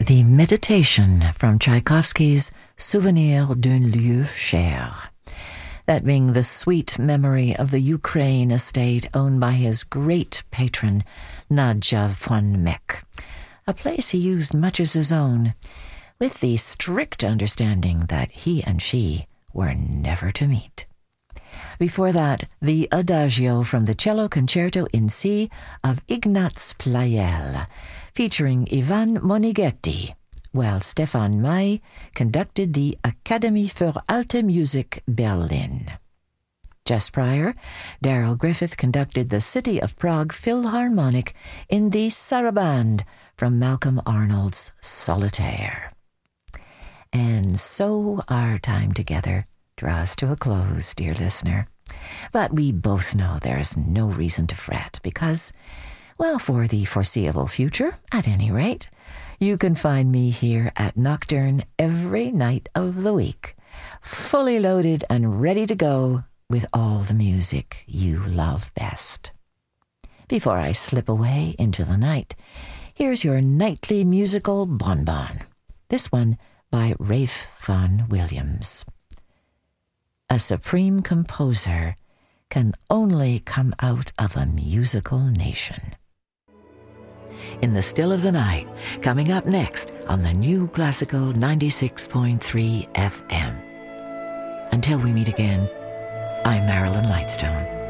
The Meditation from Tchaikovsky's Souvenir d'un lieu cher, that being the sweet memory of the Ukraine estate owned by his great patron, Nadja von Meck, a place he used much as his own, with the strict understanding that he and she were never to meet. Before that, the Adagio from the Cello Concerto in C of Ignaz Pleyel, featuring Ivan Monighetti, while Stefan May conducted the Akademie für Alte Musik Berlin. Just prior, Daryl Griffith conducted the City of Prague Philharmonic in the Sarabande from Malcolm Arnold's Solitaire. And so our time together draws to a close, dear listener. But we both know there's no reason to fret because, well, for the foreseeable future, at any rate, you can find me here at Nocturne every night of the week, fully loaded and ready to go with all the music you love best. Before I slip away into the night, here's your nightly musical bonbon, this one by Ralph Vaughan Williams. A supreme composer can only come out of a musical nation. In the Still of the Night, coming up next on the New Classical 96.3 FM. Until we meet again, I'm Marilyn Lightstone.